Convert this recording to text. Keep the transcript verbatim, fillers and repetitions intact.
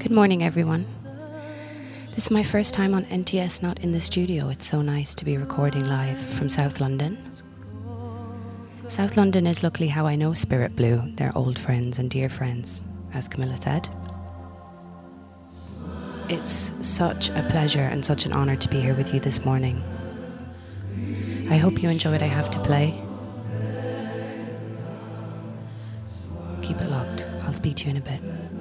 Good morning, everyone. This is my first time on N T S Not in the Studio. It's so nice to be recording live from South London. South London is luckily how I know Spirit Blue. They're old friends and dear friends, as Camilla said. It's such a pleasure and such an honour to be here with you this morning. I hope you enjoy what I have to play. Keep it locked. I'll speak to you in a bit.